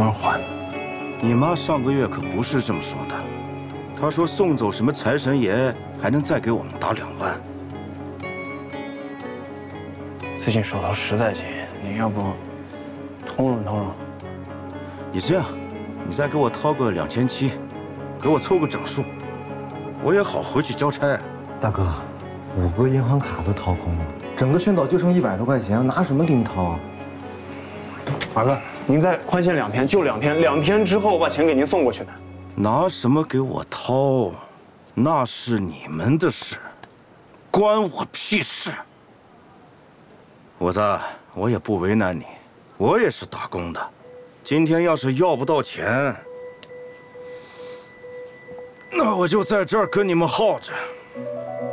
人还。 你妈上个月可不是这么说的，她说送走什么财神爷，还能再给我们打2万。 最近手头实在紧，您要不通融通融？ 你这样，你再给我掏个2700，给我凑个整数，我也好回去交差。 大哥，5个银行卡都掏空了，整个宣导就剩100多块钱，拿什么给你掏啊？ 马哥，您再宽限2天，就2天，2天之后我把钱给您送过去的。 拿什么给我掏？那是你们的事，关我屁事。五子，我也不为难你，我也是打工的。今天要是要不到钱，那我就在这儿跟你们耗着。